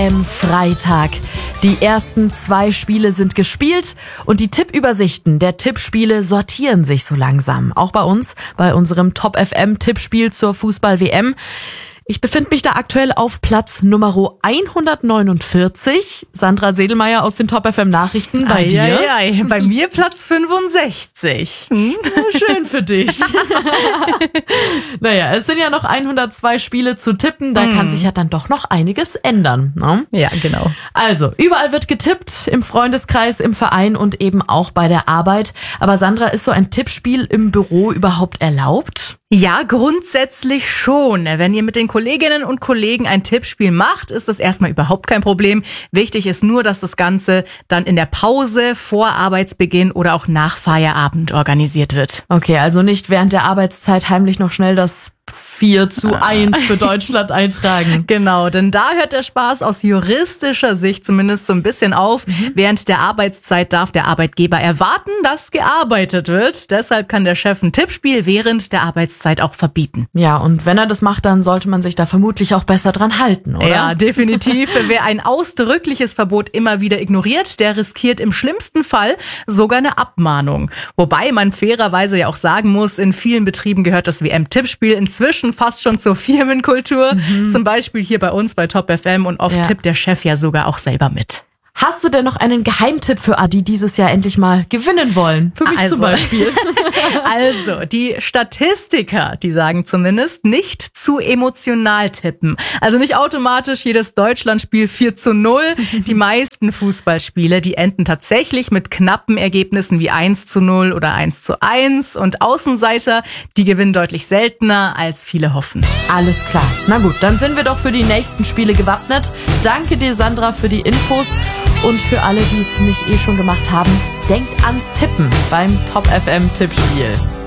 WM-Freitag. Die ersten 2 Spiele sind gespielt und die Tippübersichten der Tippspiele sortieren sich so langsam. Auch bei uns, bei unserem Top-FM-Tippspiel zur Fußball-WM. Ich befinde mich da aktuell auf Platz Nummer 149. Sandra Sedelmeier aus den Top-FM-Nachrichten bei dir. Bei mir Platz 65. Schön für dich. Naja, es sind ja noch 102 Spiele zu tippen. Da kann sich ja dann doch noch einiges ändern. Ne? Ja, genau. Also, überall wird getippt. Im Freundeskreis, im Verein und eben auch bei der Arbeit. Aber Sandra, ist so ein Tippspiel im Büro überhaupt erlaubt? Ja, grundsätzlich schon. Wenn ihr mit den Kolleginnen und Kollegen ein Tippspiel macht, ist das erstmal überhaupt kein Problem. Wichtig ist nur, dass das Ganze dann in der Pause, vor Arbeitsbeginn oder auch nach Feierabend organisiert wird. Okay, also nicht während der Arbeitszeit heimlich noch schnell das 4:1 für Deutschland eintragen. Genau, denn da hört der Spaß aus juristischer Sicht zumindest so ein bisschen auf. Während der Arbeitszeit darf der Arbeitgeber erwarten, dass gearbeitet wird. Deshalb kann der Chef ein Tippspiel während der Arbeitszeit auch verbieten. Ja, und wenn er das macht, dann sollte man sich da vermutlich auch besser dran halten, oder? Ja, definitiv. Wer ein ausdrückliches Verbot immer wieder ignoriert, der riskiert im schlimmsten Fall sogar eine Abmahnung. Wobei man fairerweise ja auch sagen muss, in vielen Betrieben gehört das WM-Tippspiel inzwischen fast schon zur Firmenkultur. Zum Beispiel hier bei uns bei Top FM und oft tippt der Chef ja sogar auch selber mit. Hast du denn noch einen Geheimtipp für die dieses Jahr endlich mal gewinnen wollen? Für mich zum Beispiel. Also, die Statistiker, die sagen zumindest, nicht zu emotional tippen. Also nicht automatisch jedes Deutschlandspiel 4:0. Die meisten Fußballspiele, die enden tatsächlich mit knappen Ergebnissen wie 1:0 oder 1:1. Und Außenseiter, die gewinnen deutlich seltener, als viele hoffen. Alles klar. Na gut, dann sind wir doch für die nächsten Spiele gewappnet. Danke dir, Sandra, für die Infos. Und für alle, die es nicht schon gemacht haben, denkt ans Tippen beim Top FM Tippspiel.